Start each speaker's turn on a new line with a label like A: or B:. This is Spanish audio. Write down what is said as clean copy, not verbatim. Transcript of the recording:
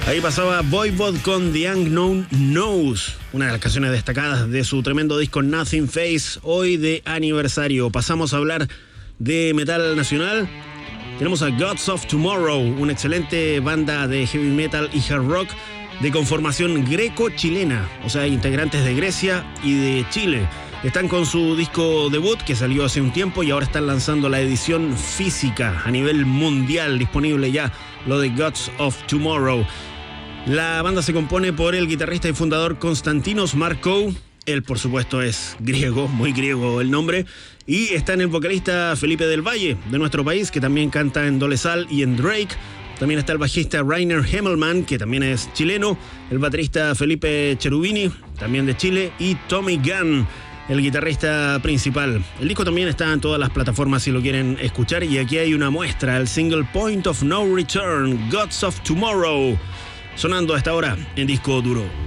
A: Ahí pasaba Voivod con The Unknown Knows, una de las canciones destacadas de su tremendo disco Nothing Face, hoy de aniversario. Pasamos a hablar de metal nacional. Tenemos a Gods of Tomorrow, una excelente banda de heavy metal y hard rock de conformación greco-chilena, o sea, integrantes de Grecia y de Chile. Están con su disco debut que salió hace un tiempo y ahora están lanzando la edición física a nivel mundial, disponible ya, lo de Gods of Tomorrow. La banda se compone por el guitarrista y fundador Konstantinos Markou. Él, por supuesto, es griego, muy griego el nombre. Y está en el vocalista Felipe del Valle, de nuestro país, que también canta en Dolezal y en Drake. También está el bajista Rainer Hemmelmann, que también es chileno. El baterista Felipe Cherubini, también de Chile. Y Tommy Gunn, el guitarrista principal. El disco también está en todas las plataformas si lo quieren escuchar. Y aquí hay una muestra, el single Point of No Return, Gods of Tomorrow, sonando a esta hora en Disco Duro.